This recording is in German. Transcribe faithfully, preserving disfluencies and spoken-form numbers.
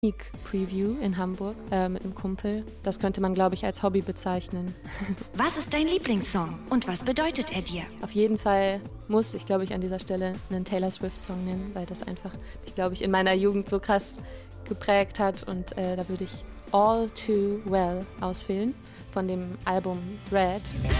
Sneak Preview in Hamburg äh, mit einem Kumpel. Das könnte man, glaube ich, als Hobby bezeichnen. Was ist dein Lieblingssong und was bedeutet er dir? Auf jeden Fall muss ich, glaube ich, an dieser Stelle einen Taylor Swift-Song nennen, weil das einfach, ich glaube ich, in meiner Jugend so krass geprägt hat. Und äh, da würde ich All Too Well auswählen von dem Album Red.